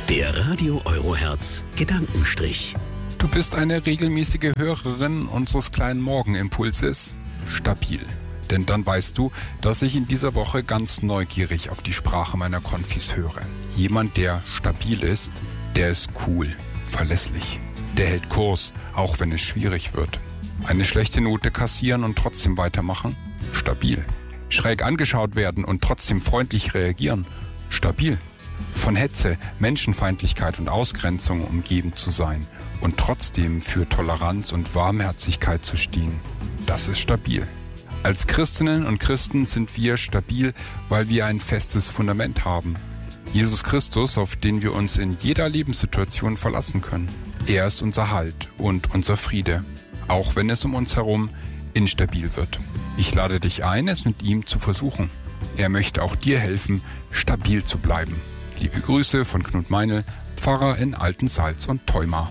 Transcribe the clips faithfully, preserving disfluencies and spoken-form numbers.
Der Radio Eurohertz Gedankenstrich. Du bist eine regelmäßige Hörerin unseres kleinen Morgenimpulses. Stabil. Denn dann weißt du, dass ich in dieser Woche ganz neugierig auf die Sprache meiner Konfis höre. Jemand, der stabil ist, der ist cool, verlässlich. Der hält Kurs, auch wenn es schwierig wird. Eine schlechte Note kassieren und trotzdem weitermachen? Stabil. Schräg angeschaut werden und trotzdem freundlich reagieren? Stabil. Von Hetze, Menschenfeindlichkeit und Ausgrenzung umgeben zu sein und trotzdem für Toleranz und Warmherzigkeit zu stehen, das ist stabil. Als Christinnen und Christen sind wir stabil, weil wir ein festes Fundament haben. Jesus Christus, auf den wir uns in jeder Lebenssituation verlassen können. Er ist unser Halt und unser Friede, auch wenn es um uns herum instabil wird. Ich lade dich ein, es mit ihm zu versuchen. Er möchte auch dir helfen, stabil zu bleiben. Liebe Grüße von Knut Meinl, Pfarrer in Altensalz und Theuma.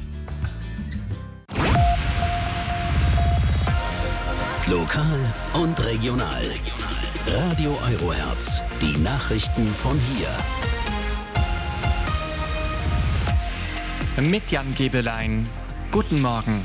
Lokal und regional. Radio Eurohertz, die Nachrichten von hier. Mit Jan Gebelein. Guten Morgen.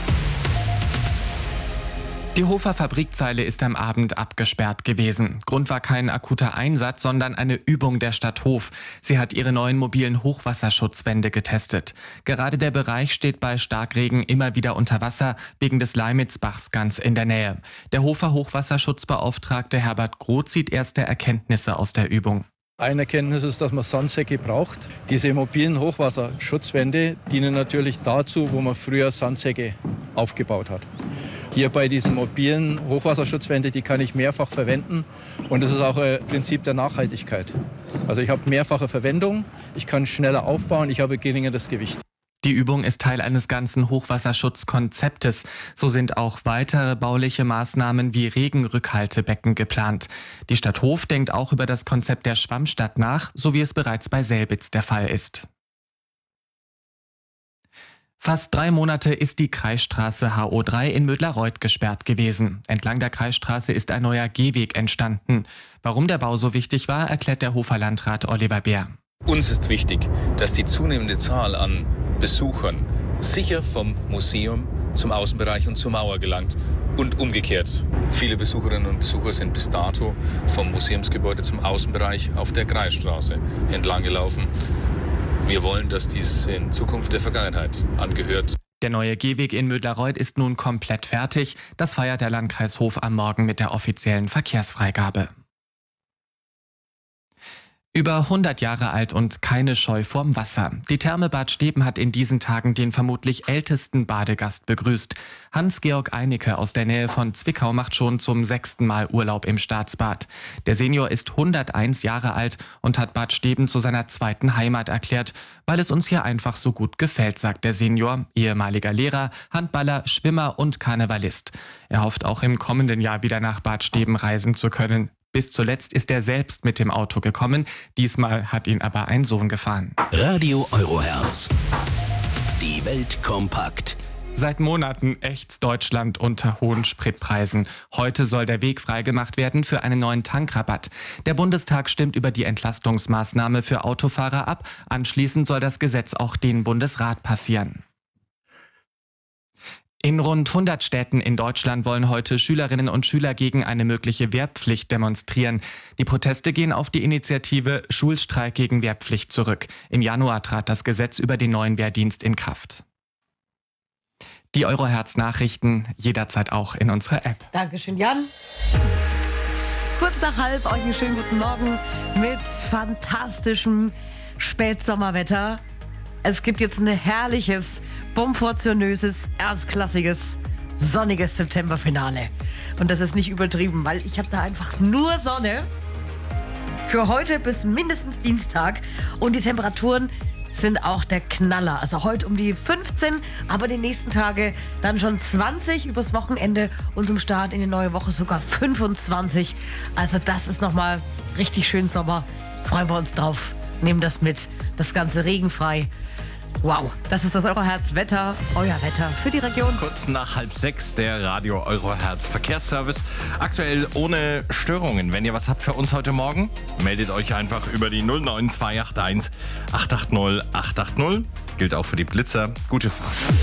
Die Hofer Fabrikzeile ist am Abend abgesperrt gewesen. Grund war kein akuter Einsatz, sondern eine Übung der Stadt Hof. Sie hat ihre neuen mobilen Hochwasserschutzwände getestet. Gerade der Bereich steht bei Starkregen immer wieder unter Wasser, wegen des Leimitzbachs ganz in der Nähe. Der Hofer Hochwasserschutzbeauftragte Herbert Groth zieht erste Erkenntnisse aus der Übung. Eine Erkenntnis ist, dass man Sandsäcke braucht. Diese mobilen Hochwasserschutzwände dienen natürlich dazu, wo man früher Sandsäcke aufgebaut hat. Hier bei diesen mobilen Hochwasserschutzwände, die kann ich mehrfach verwenden und das ist auch ein Prinzip der Nachhaltigkeit. Also ich habe mehrfache Verwendung, ich kann schneller aufbauen, ich habe geringeres Gewicht. Die Übung ist Teil eines ganzen Hochwasserschutzkonzeptes. So sind auch weitere bauliche Maßnahmen wie Regenrückhaltebecken geplant. Die Stadt Hof denkt auch über das Konzept der Schwammstadt nach, so wie es bereits bei Selbitz der Fall ist. Fast drei Monate ist die Kreisstraße H O drei in Mödlareuth gesperrt gewesen. Entlang der Kreisstraße ist ein neuer Gehweg entstanden. Warum der Bau so wichtig war, erklärt der Hofer Landrat Oliver Beer. Uns ist wichtig, dass die zunehmende Zahl an Besuchern sicher vom Museum zum Außenbereich und zur Mauer gelangt und umgekehrt. Viele Besucherinnen und Besucher sind bis dato vom Museumsgebäude zum Außenbereich auf der Kreisstraße entlang gelaufen. Wir wollen, dass dies in Zukunft der Vergangenheit angehört. Der neue Gehweg in Mödlareuth ist nun komplett fertig. Das feiert der Landkreis Hof am Morgen mit der offiziellen Verkehrsfreigabe. Über hundert Jahre alt und keine Scheu vorm Wasser. Die Therme Bad Steben hat in diesen Tagen den vermutlich ältesten Badegast begrüßt. Hans-Georg Einicke aus der Nähe von Zwickau macht schon zum sechsten Mal Urlaub im Staatsbad. Der Senior ist hunderteins Jahre alt und hat Bad Steben zu seiner zweiten Heimat erklärt, weil es uns hier einfach so gut gefällt, sagt der Senior, ehemaliger Lehrer, Handballer, Schwimmer und Karnevalist. Er hofft auch im kommenden Jahr wieder nach Bad Steben reisen zu können. Bis zuletzt ist er selbst mit dem Auto gekommen. Diesmal hat ihn aber ein Sohn gefahren. Radio Eurohertz. Die Welt kompakt. Seit Monaten ächzt Deutschland unter hohen Spritpreisen. Heute soll der Weg freigemacht werden für einen neuen Tankrabatt. Der Bundestag stimmt über die Entlastungsmaßnahme für Autofahrer ab. Anschließend soll das Gesetz auch den Bundesrat passieren. In rund hundert Städten in Deutschland wollen heute Schülerinnen und Schüler gegen eine mögliche Wehrpflicht demonstrieren. Die Proteste gehen auf die Initiative Schulstreik gegen Wehrpflicht zurück. Im Januar trat das Gesetz über den neuen Wehrdienst in Kraft. Die Eurohertz-Nachrichten jederzeit auch in unserer App. Dankeschön, Jan. Kurz nach halb, euch einen schönen guten Morgen mit fantastischem Spätsommerwetter. Es gibt jetzt ein herrliches, bomfortionöses, erstklassiges, sonniges Septemberfinale. Und das ist nicht übertrieben, weil ich habe da einfach nur Sonne für heute bis mindestens Dienstag. Und die Temperaturen sind auch der Knaller. Also heute um die fünfzehn, aber die nächsten Tage dann schon zwanzig, übers Wochenende und zum Start in die neue Woche sogar fünfundzwanzig. Also das ist nochmal richtig schön Sommer. Freuen wir uns drauf. Nehmen das mit. Das Ganze regenfrei. Wow, das ist das Eurohertz-Wetter, euer Wetter für die Region. Kurz nach halb sechs der Radio Eurohertz Verkehrsservice. Aktuell ohne Störungen. Wenn ihr was habt für uns heute Morgen, meldet euch einfach über die null neun zwei acht eins acht acht null acht acht null. Gilt auch für die Blitzer. Gute Fahrt.